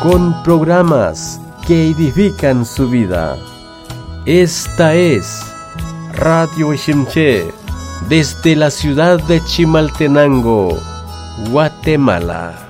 con programas que edifican su vida. Esta es Radio Ximché, desde la ciudad de Chimaltenango, Guatemala.